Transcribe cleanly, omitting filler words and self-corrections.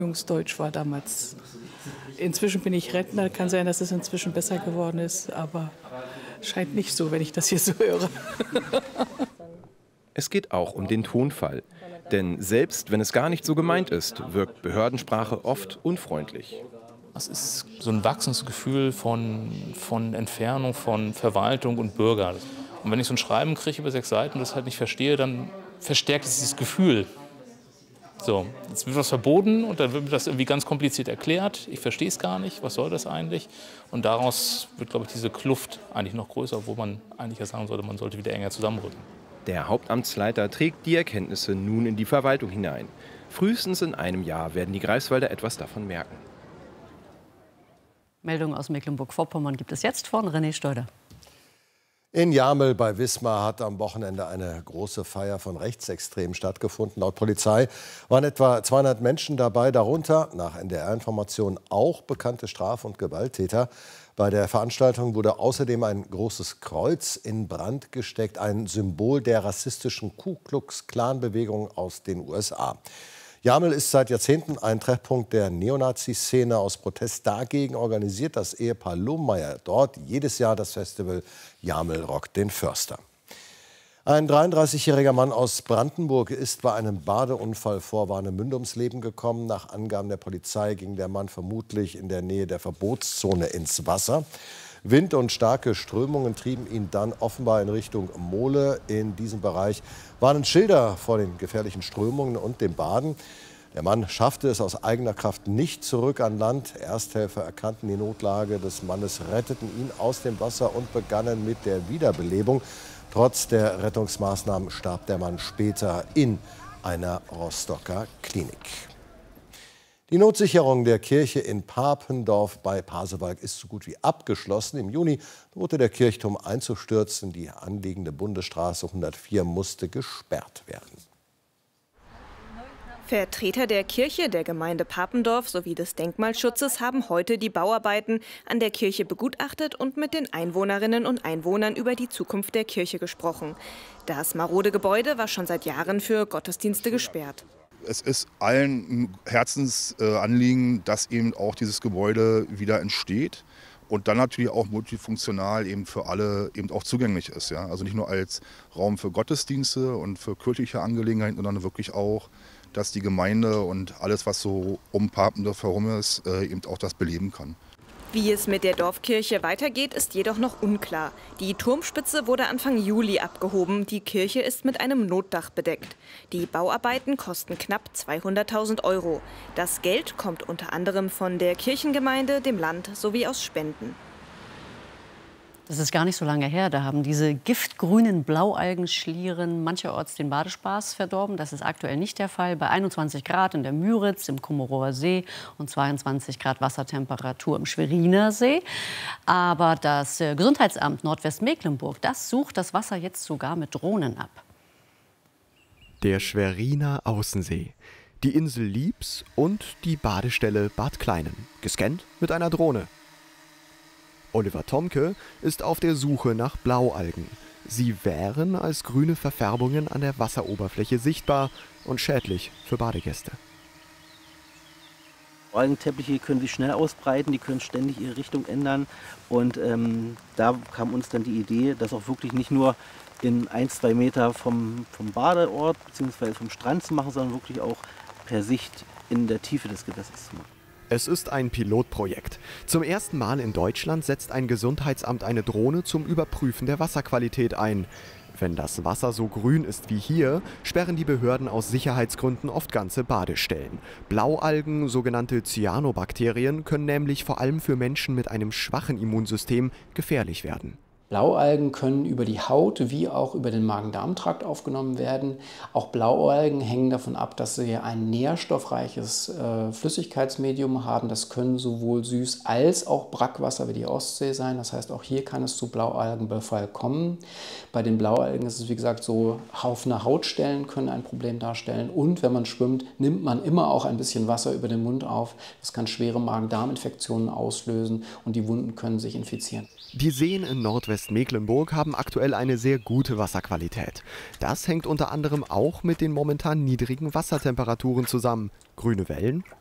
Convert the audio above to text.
Jungsdeutsch war damals. Inzwischen bin ich Rentner, kann sein, dass es inzwischen besser geworden ist, aber scheint nicht so, wenn ich das hier so höre. Es geht auch um den Tonfall. Denn selbst wenn es gar nicht so gemeint ist, wirkt Behördensprache oft unfreundlich. Es ist so ein wachsendes Gefühl von Entfernung, von Verwaltung und Bürger. Und wenn ich so ein Schreiben kriege über 6 Seiten und das halt nicht verstehe, dann verstärkt es dieses Gefühl. So, jetzt wird was verboten und dann wird mir das irgendwie ganz kompliziert erklärt. Ich verstehe es gar nicht, was soll das eigentlich? Und daraus wird, glaube ich, diese Kluft eigentlich noch größer, wo man eigentlich ja sagen sollte, man sollte wieder enger zusammenrücken. Der Hauptamtsleiter trägt die Erkenntnisse nun in die Verwaltung hinein. Frühestens in einem Jahr werden die Greifswalder etwas davon merken. Meldung aus Mecklenburg-Vorpommern gibt es jetzt von René Steuder. In Jamel bei Wismar hat am Wochenende eine große Feier von Rechtsextremen stattgefunden. Laut Polizei waren etwa 200 Menschen dabei, darunter nach NDR-Informationen auch bekannte Straf- und Gewalttäter. Bei der Veranstaltung wurde außerdem ein großes Kreuz in Brand gesteckt, ein Symbol der rassistischen Ku-Klux-Klan-Bewegung aus den USA. Jamel ist seit Jahrzehnten ein Treffpunkt der Neonazi-Szene. Aus Protest dagegen organisiert das Ehepaar Lohmeier dort jedes Jahr das Festival Jamel rockt den Förster. Ein 33-jähriger Mann aus Brandenburg ist bei einem Badeunfall vor Warnemünde ums Leben gekommen. Nach Angaben der Polizei ging der Mann vermutlich in der Nähe der Verbotszone ins Wasser. Wind und starke Strömungen trieben ihn dann offenbar in Richtung Mole. In diesem Bereich warnen Schilder vor den gefährlichen Strömungen und dem Baden. Der Mann schaffte es aus eigener Kraft nicht zurück an Land. Ersthelfer erkannten die Notlage des Mannes, retteten ihn aus dem Wasser und begannen mit der Wiederbelebung. Trotz der Rettungsmaßnahmen starb der Mann später in einer Rostocker Klinik. Die Notsicherung der Kirche in Papendorf bei Pasewalk ist so gut wie abgeschlossen. Im Juni drohte der Kirchturm einzustürzen. Die anliegende Bundesstraße 104 musste gesperrt werden. Vertreter der Kirche, der Gemeinde Papendorf sowie des Denkmalschutzes haben heute die Bauarbeiten an der Kirche begutachtet und mit den Einwohnerinnen und Einwohnern über die Zukunft der Kirche gesprochen. Das marode Gebäude war schon seit Jahren für Gottesdienste gesperrt. Es ist allen ein Herzensanliegen, dass eben auch dieses Gebäude wieder entsteht und dann natürlich auch multifunktional eben für alle eben auch zugänglich ist. Ja? Also nicht nur als Raum für Gottesdienste und für kirchliche Angelegenheiten, sondern wirklich auch, dass die Gemeinde und alles, was so um Papendorf herum ist, eben auch das beleben kann. Wie es mit der Dorfkirche weitergeht, ist jedoch noch unklar. Die Turmspitze wurde Anfang Juli abgehoben. Die Kirche ist mit einem Notdach bedeckt. Die Bauarbeiten kosten knapp 200.000 €. Das Geld kommt unter anderem von der Kirchengemeinde, dem Land sowie aus Spenden. Das ist gar nicht so lange her. Da haben diese giftgrünen Blaualgenschlieren mancherorts den Badespaß verdorben. Das ist aktuell nicht der Fall. Bei 21 Grad in der Müritz, im Kummerower See und 22 Grad Wassertemperatur im Schweriner See. Aber das Gesundheitsamt Nordwestmecklenburg, das sucht das Wasser jetzt sogar mit Drohnen ab. Der Schweriner Außensee, die Insel Liebs und die Badestelle Bad Kleinen. Gescannt mit einer Drohne. Oliver Tomke ist auf der Suche nach Blaualgen. Sie wären als grüne Verfärbungen an der Wasseroberfläche sichtbar und schädlich für Badegäste. Algenteppiche können sich schnell ausbreiten, die können ständig ihre Richtung ändern. Und da kam uns dann die Idee, das auch wirklich nicht nur in 1-2 Meter vom Badeort bzw. vom Strand zu machen, sondern wirklich auch per Sicht in der Tiefe des Gewässers zu machen. Es ist ein Pilotprojekt. Zum ersten Mal in Deutschland setzt ein Gesundheitsamt eine Drohne zum Überprüfen der Wasserqualität ein. Wenn das Wasser so grün ist wie hier, sperren die Behörden aus Sicherheitsgründen oft ganze Badestellen. Blaualgen, sogenannte Cyanobakterien, können nämlich vor allem für Menschen mit einem schwachen Immunsystem gefährlich werden. Blaualgen können über die Haut wie auch über den Magen-Darm-Trakt aufgenommen werden. Auch Blaualgen hängen davon ab, dass sie ein nährstoffreiches Flüssigkeitsmedium haben. Das können sowohl Süß- als auch Brackwasser wie die Ostsee sein. Das heißt, auch hier kann es zu Blaualgenbefall kommen. Bei den Blaualgen ist es, wie gesagt, so, offene Hautstellen können ein Problem darstellen. Und wenn man schwimmt, nimmt man immer auch ein bisschen Wasser über den Mund auf. Das kann schwere Magen-Darm-Infektionen auslösen und die Wunden können sich infizieren. Die Seen in Nordwestmecklenburg haben aktuell eine sehr gute Wasserqualität. Das hängt unter anderem auch mit den momentan niedrigen Wassertemperaturen zusammen. Grüne Wellen